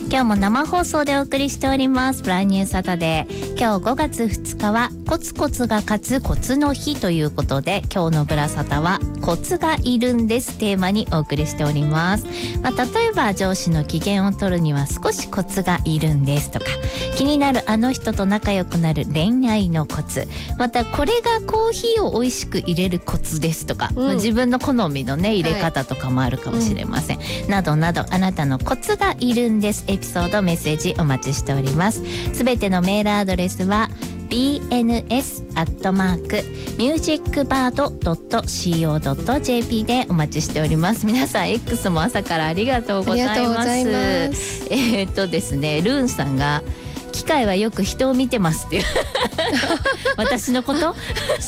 今日も生放送でお送りしておりますブランニューサタデー。今日5月2日はコツコツが勝つコツの日ということで、今日のブラサタはコツがいるんですテーマにお送りしております。例えば上司の機嫌を取るには少しコツがいるんですとか、気になるあの人と仲良くなる恋愛のコツ、またこれがコーヒーを美味しく入れるコツですとか、自分の好みのね入れ方とかもあるかもしれません、などなど、あなたのコツがいるんですエピソードメッセージお待ちしております。すべてのメールアドレスはbns@musicbird.co.jp でお待ちしております。皆さん X も朝からありがとうございます。 ありがとうございます。 ですね、ルーンさんが機械はよく人を見てますっていう私のこと